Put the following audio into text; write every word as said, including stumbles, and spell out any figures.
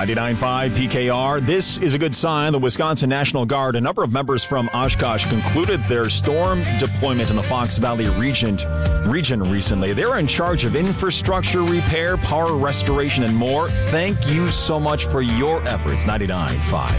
ninety-nine point five P K R. This is a good sign. The Wisconsin National Guard, a number of members from Oshkosh, concluded their storm deployment in the Fox Valley region, region recently. They're in charge of infrastructure repair, power restoration, and more. Thank you so much for your efforts. ninety-nine point five.